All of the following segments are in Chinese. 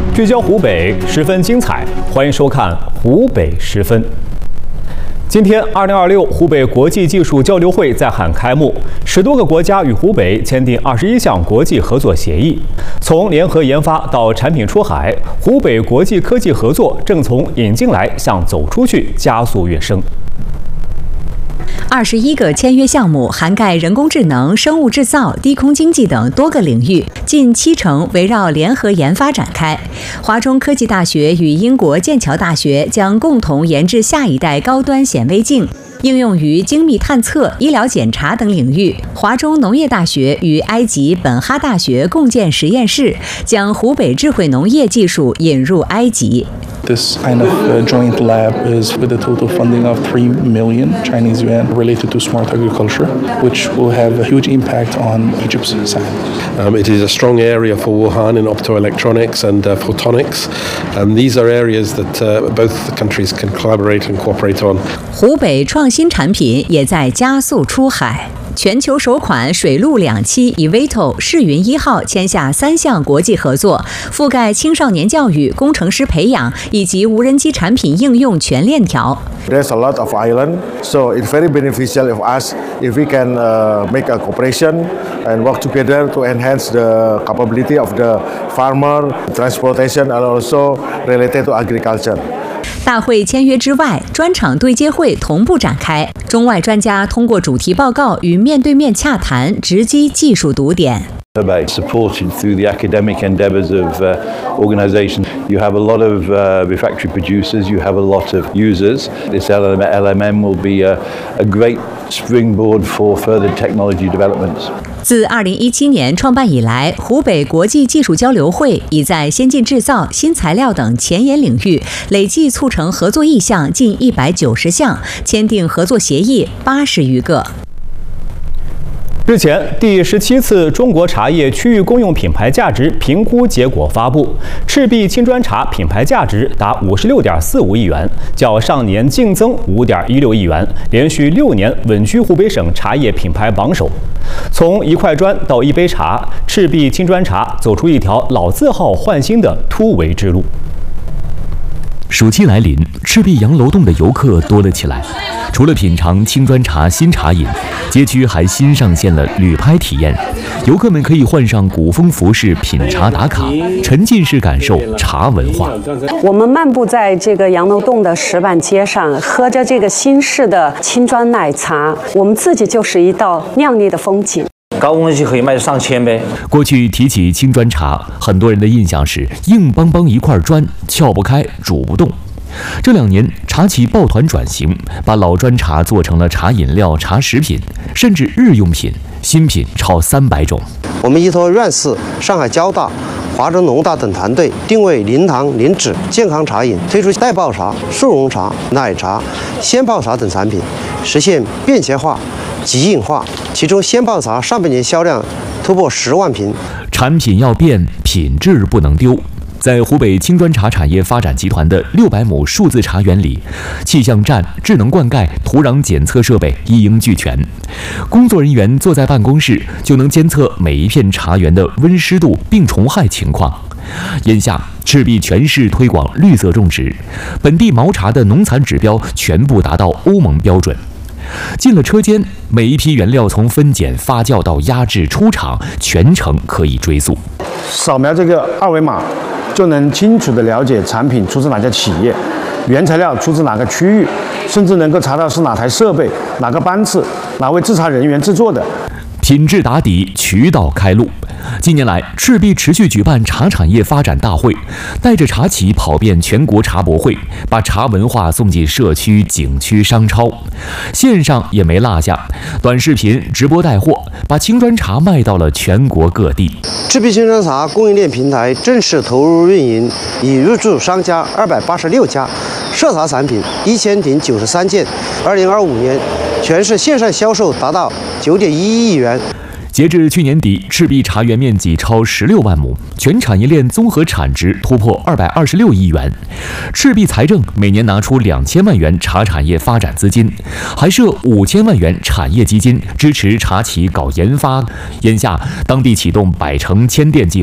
聚焦湖北，十分精彩，欢迎收看《湖北十分》。今天，2026湖北国际技术交流会在汉开幕，10多个国家与湖北签订21项国际合作协议。从联合研发到产品出海，湖北国际科技合作正从引进来向走出去加速跃升。 21个签约项目涵盖人工智能、生物制造、低空经济等多个领域，近70%围绕联合研发展开。华中科技大学与英国剑桥大学将共同研制下一代高端显微镜，应用于精密探测、医疗检查等领域。华中农业大学与埃及本哈大学共建实验室，将湖北智慧农业技术引入埃及。 This kind of joint lab is with a total funding of 3 million Chinese yuan related to smart agriculture, which will have a huge impact on Egypt's side. It is a strong area for Wuhan in optoelectronics and photonics, and these are areas that both countries can collaborate and cooperate on. 湖北创新产品也在加速出海。全球首款水陆两栖 eVTOL 世云1号签下3项国际合作，覆盖青少年教育、工程师培养以及无人机产品应用全链条。 There's a lot of island, so it's very beneficial of us if we can make a cooperation and work together to enhance the capability of the farmer, transportation, and also related to agriculture. 大会签约之外，专场对接会同步展开，中外专家通过主题报告与面对面洽谈，直击技术堵点。 Supported through the academic endeavours of organisations. You have a lot of refractory producers, you have a lot of users. This LMM will be a great springboard for further technology developments. 自2017年创办以来，湖北国际技术交流会已在先进制造、新材料等前沿领域累计促成合作意向近190项，签订合作协议80余个。 日前，第17次中国茶叶区域公用品牌价值评估结果发布，赤壁青砖茶品牌价值达56.45亿元，较上年净增5.16亿元，连续6年稳居湖北省茶叶品牌榜首。从一块砖到一杯茶，赤壁青砖茶走出一条老字号焕新的突围之路。 暑期来临，赤壁洋楼洞的游客多了起来。除了品尝青砖茶新茶饮，街区还新上线了旅拍体验，游客们可以换上古风服饰品茶打卡，沉浸式感受茶文化。 我们漫步在这个洋楼洞的石板街上，喝着这个新式的青砖奶茶，我们自己就是一道亮丽的风景。 高温就可以卖上千杯。 过去提起青砖茶，很多人的印象是硬邦邦一块砖，撬不开，煮不动。这2年，茶企抱团转型，把老砖茶做成了茶饮料、茶食品，甚至日用品，新品超300种。 我们依托院士、上海交大、华中农大等团队，定位零糖、零脂、健康茶饮，推出袋泡茶、速溶茶、奶茶、鲜泡茶等产品，实现便携化、即饮化。其中鲜泡茶上半年销量突破10万瓶。 产品要变，品质不能丢。在湖北青砖茶产业发展集团的600亩数字茶园里，气象站、智能灌溉、土壤检测设备一应俱全。工作人员坐在办公室就能监测每一片茶园的温湿度、病虫害情况。眼下，赤壁全市推广绿色种植，本地毛茶的农残指标全部达到欧盟标准。进了车间，每一批原料从分拣、发酵到压制、出厂，全程可以追溯。 扫描这个2维码，就能清楚地了解产品出自哪家企业，原材料出自哪个区域，甚至能够查到是哪台设备、哪个班次、哪位制茶人员制作的。 品质打底，渠道开路。近年来，赤壁持续举办茶产业发展大会，带着茶企跑遍全国茶博会，把茶文化送进社区、景区、商超，线上也没落下，短视频直播带货，把青砖茶卖到了全国各地。 赤壁青砖茶供应链平台正式投入运营，已入驻商家286家，涉茶产品1000顶93件。2025年，全市线上销售达到9.1亿元。 截至去年底，赤壁茶园面积超16万亩，全产业链综合产值突破226亿元。赤壁财政每年拿出2000万元茶产业发展资金，还设5000万元产业基金，支持茶企搞研发。眼下，当地启动100城千店计划，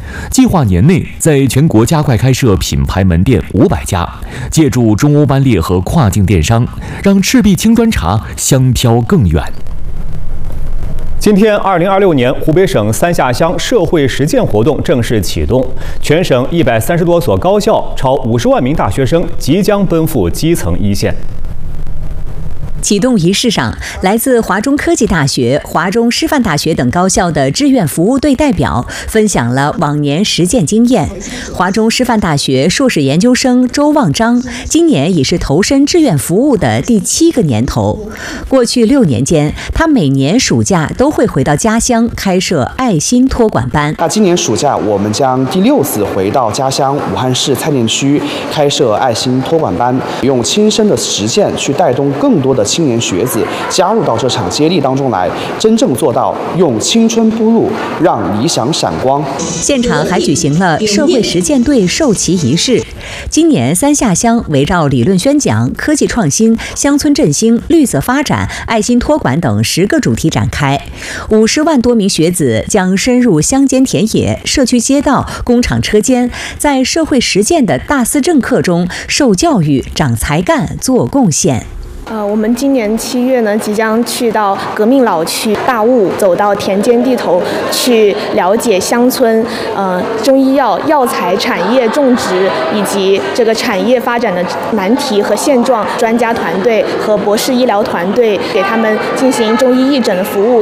计划年内在全国加快开设品牌门店500家，借助中欧班列和跨境电商，让赤壁青砖茶香飘更远。 今天，2026年湖北省三下乡社会实践活动正式启动，全省130多所高校、超50万名大学生即将奔赴基层一线。 启动仪式上，来自华中科技大学、华中师范大学等高校的志愿服务队代表分享了往年实践经验。华中师范大学硕士研究生周望章今年已是投身志愿服务的第7个年头。过去6年间，他每年暑假都会回到家乡开设爱心托管班。 那今年暑假，我们将第6次回到家乡武汉市蔡甸区开设爱心托管班，用亲身的实践去带动更多的青年学子加入到这场接力当中来，真正做到用青春铺路，让理想闪光。 现场还举行了社会实践队授旗仪式。今年三下乡围绕理论宣讲、科技创新、乡村振兴、绿色发展、爱心托管等10个主题展开。50万多名学子将深入乡间田野、社区街道、工厂车间，在社会实践的大思政课中受教育、长才干、做贡献。 我们今年7月呢，即将去到革命老区大雾，走到田间地头去了解乡村中医药材产业种植以及这个产业发展的难题和现状，专家团队和博士医疗团队给他们进行中医义诊的服务。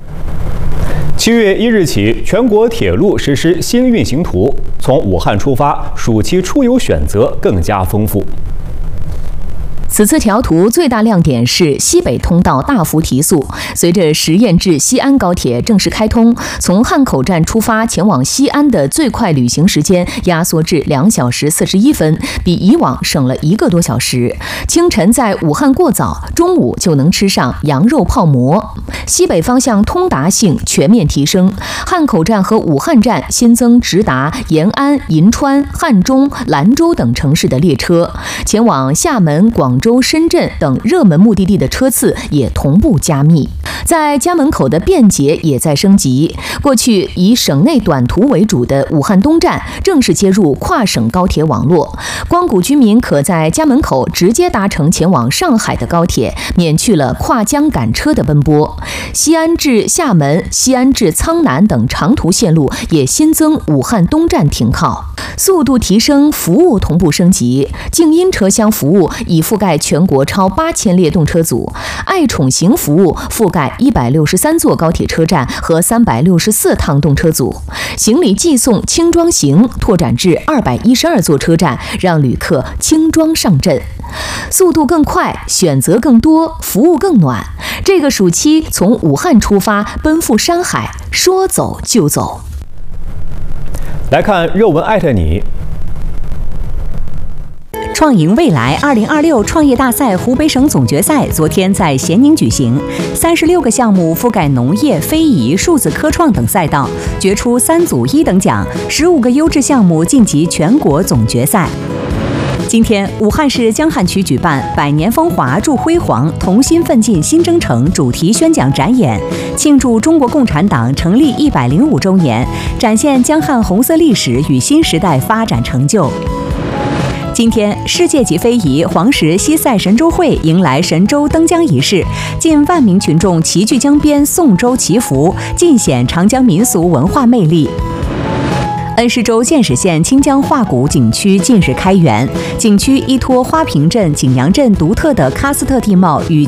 7月1日起，全国铁路实施新运行图，从武汉出发，暑期出游选择更加丰富。 此次调图最大亮点是西北通道大幅提速。随着实验至西安高铁正式开通，从汉口站出发前往西安的最快旅行时间压缩至2小时41分，比以往省了1个多小时。清晨在武汉过早，中午就能吃上羊肉泡馍。西北方向通达性全面提升，汉口站和武汉站新增直达延安、银川、汉中、兰州等城市的列车，前往厦门、广州、深圳等热门目的地的车次也同步加密。在家门口的便捷也在升级。过去以省内短途为主的武汉东站正式接入跨省高铁网络，光谷居民可在家门口直接搭乘前往上海的高铁，免去了跨江赶车的奔波。西安至厦门、西安至苍南等长途线路也新增武汉东站停靠。速度提升，服务同步升级，静音车厢服务已覆盖全国超8000列动车组，爱宠行服务覆盖163座高铁车站和364趟动车组，行李寄送轻装行拓展至212座车站，让旅客轻装上阵。速度更快，选择更多，服务更暖。这个暑期从武汉出发，奔赴山海，说走就走。 来看热文艾特你。 创赢未来2026创业大赛湖北省总决赛昨天在咸宁举行，36个项目覆盖农业、非遗、数字科创等赛道，决出3组1等奖，15个优质项目晋级全国总决赛。今天，武汉市江汉区举办“百年风华铸辉煌，同心奋进新征程”主题宣讲展演，庆祝中国共产党成立105周年，展现江汉红色历史与新时代发展成就。今天，世界级非遗黄石西塞神舟会迎来神舟登江仪式，近万名群众齐聚江边送舟祈福，尽显长江民俗文化魅力。恩施州建始县清江化谷景区近日开园，景区依托花坪镇、景阳镇独特的喀斯特地貌与